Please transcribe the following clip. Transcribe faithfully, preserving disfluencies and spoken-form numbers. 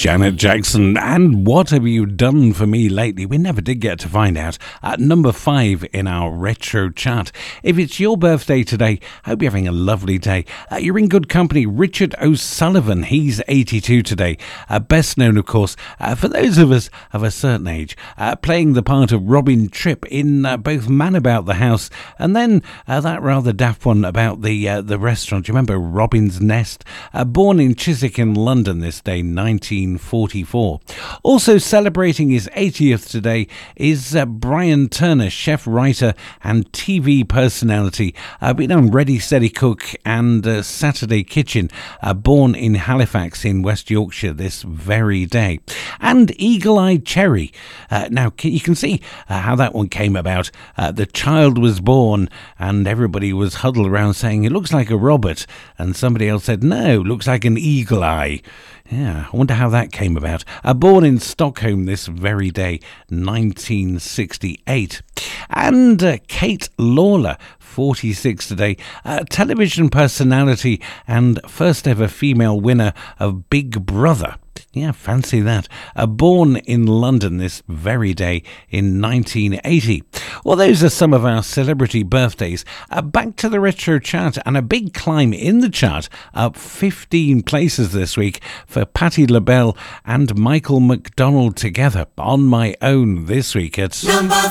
Janet Jackson, and what have you done for me lately? We never did get to find out. At number five in our retro chart. If it's your birthday today, I hope you're having a lovely day. Uh, you're in good company. Richard O'Sullivan, he's eighty-two today. Uh, best known, of course, uh, for those of us of a certain age, uh, playing the part of Robin Tripp in uh, both Man About the House and then uh, that rather daft one about the uh, the restaurant. Do you remember Robin's Nest? Uh, born in Chiswick in London this day, nineteen forty-four. Also celebrating his eightieth today is uh, Brian Turner, chef, writer and T V personality. Uh, been on Ready Steady Cook and uh, Saturday Kitchen. Uh, born in Halifax in West Yorkshire this very day. And Eagle Eye Cherry. Uh, now you can see uh, how that one came about. Uh, the child was born and everybody was huddled around saying it looks like a Robert, and somebody else said no, looks like an eagle eye. Yeah, I wonder how that came about. Uh, born in Stockholm this very day, nineteen sixty-eight. And uh, Kate Lawler, forty-six today, uh, television personality and first ever female winner of Big Brother. Yeah, fancy that. Uh, born in London this very day in nineteen eighty. Well, those are some of our celebrity birthdays. Uh, back to the retro chart and a big climb in the chart, up fifteen places this week for Patti LaBelle and Michael McDonald together, On My Own, this week at number